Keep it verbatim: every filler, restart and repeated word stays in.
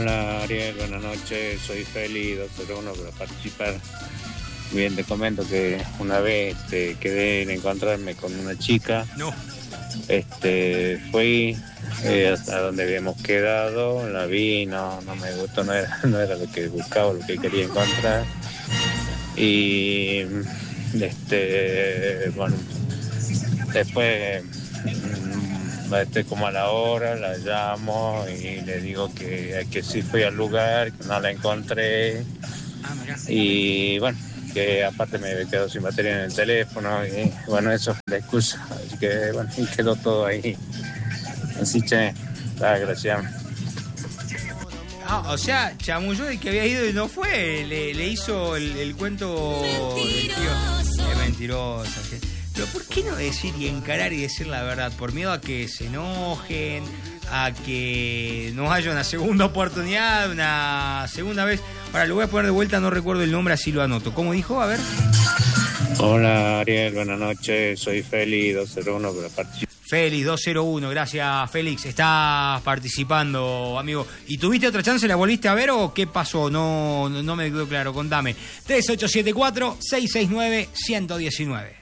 Hola Ariel, buenas noches, soy Feli dos cero uno para participar. Bien, te comento que una vez este, quedé en encontrarme con una chica. No. Este, fui eh, hasta donde habíamos quedado, la vi, no, no me gustó, no era, no era lo que buscaba, lo que quería encontrar. Y este, bueno, después este, como a la hora la llamo y le digo que, que sí fui al lugar, que no la encontré. Ah, mirá. Y bueno, que aparte me quedo sin batería en el teléfono y bueno, eso es la excusa, así que bueno, y quedó todo ahí. Así che, ah, gracias. Ah, o sea, chamulló de que había ido y no fue, le, le hizo el, el cuento del tío. Es mentirosa. Pero ¿por qué no decir y encarar y decir la verdad? Por miedo a que se enojen, a que no haya una segunda oportunidad, una segunda vez. Ahora, lo voy a poner de vuelta, no recuerdo el nombre, así lo anoto. ¿Cómo dijo? A ver. Hola Ariel, buenas noches, soy Feli dos cero uno para participar. Félix dos cero uno, gracias Félix, estás participando, amigo. ¿Y tuviste otra chance, la volviste a ver o qué pasó? No, no me quedó claro, contame. tres ocho siete cuatro, seis seis nueve, uno uno nueve.